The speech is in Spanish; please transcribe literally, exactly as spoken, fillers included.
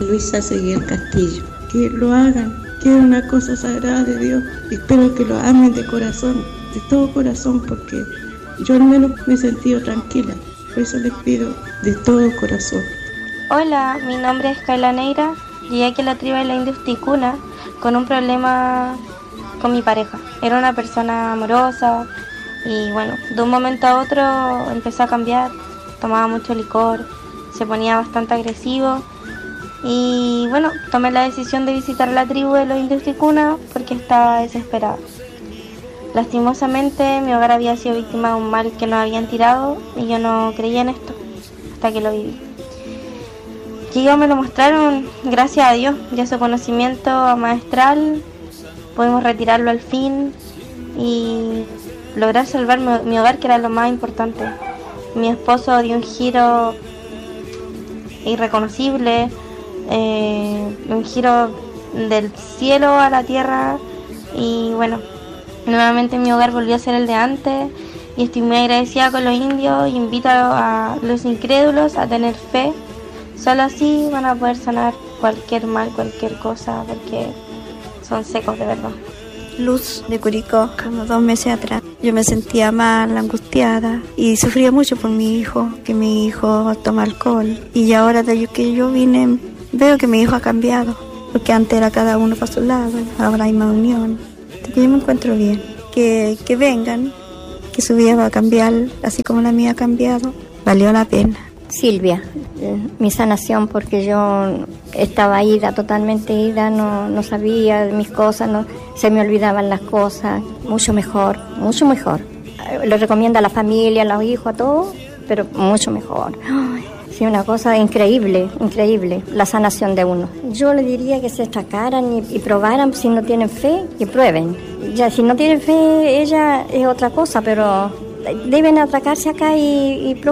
Luisa Seguiel Castillo. Que lo hagan, que es una cosa sagrada de Dios. Espero que lo amen de corazón, de todo corazón, porque yo al menos me he sentido tranquila. Por eso les pido de todo corazón. Hola, mi nombre es Kayla Neira. Llegué aquí a la tribu de la Indios Ticuna con un problema con mi pareja. Era una persona amorosa y bueno, de un momento a otro empezó a cambiar. Tomaba mucho licor, se ponía bastante agresivo y bueno, tomé la decisión de visitar la tribu de los Indios Ticuna porque estaba desesperada. Lastimosamente mi hogar había sido víctima de un mal que nos habían tirado y yo no creía en esto hasta que lo viví. Y ellos me lo mostraron, gracias a Dios y a su conocimiento maestral, pudimos retirarlo al fin y lograr salvar mi, mi hogar, que era lo más importante. Mi esposo dio un giro irreconocible, eh, un giro del cielo a la tierra y bueno, nuevamente mi hogar volvió a ser el de antes y estoy muy agradecida con los indios y invito a los incrédulos a tener fe. Solo así van a poder sanar cualquier mal, cualquier cosa, porque son secos de verdad. Luz de Curicó, como dos meses atrás. Yo me sentía mal, angustiada y sufría mucho por mi hijo, que mi hijo toma alcohol. Y ahora de que yo vine, veo que mi hijo ha cambiado, porque antes era cada uno para su lado, ahora hay más unión. Así que yo me encuentro bien. Que, que vengan, que su vida va a cambiar, así como la mía ha cambiado. Valió la pena. Silvia, eh, mi sanación, porque yo estaba ida, totalmente ida, no, no sabía de mis cosas, no, se me olvidaban las cosas, mucho mejor, mucho mejor. Eh, lo recomiendo a la familia, a los hijos, a todos, pero mucho mejor. Ay, sí, una cosa increíble, increíble, la sanación de uno. Yo le diría que se destacaran y, y probaran, si no tienen fe, que prueben. Ya, si no tienen fe, ella es otra cosa, pero deben atracarse acá y, y probar.